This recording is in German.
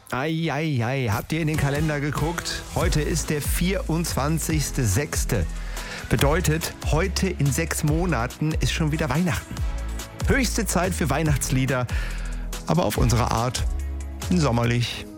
Ei, habt ihr in den Kalender geguckt? Heute ist der 24.06. Bedeutet, heute in 6 Monaten ist schon wieder Weihnachten. Höchste Zeit für Weihnachtslieder, aber auf unsere Art sommerlich.